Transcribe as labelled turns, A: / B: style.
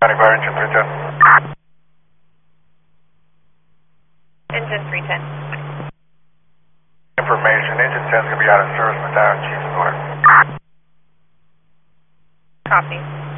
A: County Fire Engine 310.
B: Engine 310.
A: Information, Engine 10 is going to be out of service, Medallion Chief's order.
B: Copy.